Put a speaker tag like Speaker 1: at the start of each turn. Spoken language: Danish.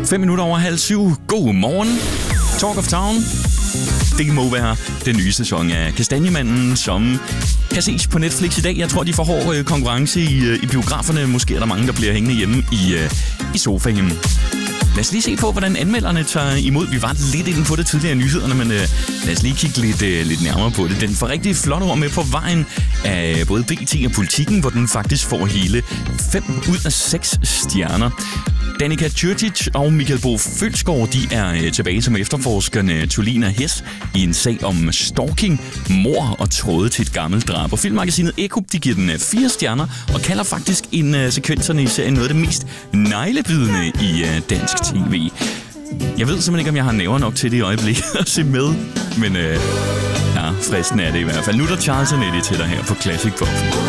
Speaker 1: 7:05. God morgen. Talk of Town. Det må være den nye sæson af Kastanjemanden, som kan ses på Netflix i dag. Jeg tror, de får hård konkurrence i biograferne. Måske er der mange, der bliver hængende hjemme i sofaen. Lad os lige se på, hvordan anmelderne tager imod. Vi var lidt inde på det tidligere i nyhederne, men lad os lige kigge lidt nærmere på det. Den får rigtig flot ord med på vejen af både BT og Politikken, hvor den faktisk får hele 5 ud af 6 stjerner. Danica Curcic og Michael Bo Følsgaard, de er tilbage som efterforskerne Tulina Hess i en sag om stalking, mord og tråde til et gammelt drab. Og filmmagasinet Ekko, de giver den 4 stjerner og kalder faktisk sekvenserne i serien noget af det mest neglebidende i dansk tv. Jeg ved simpelthen ikke, om jeg har næver nok til det i øjeblikket at se med, men fristen er det i hvert fald. Nu er der Charles & Eddie til dig her på Classic Pop.